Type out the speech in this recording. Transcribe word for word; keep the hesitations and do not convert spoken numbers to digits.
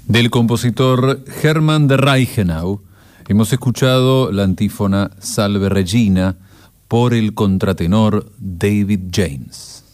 Del compositor Hermann de Reichenau hemos escuchado la antífona Salve Regina por el contratenor David James.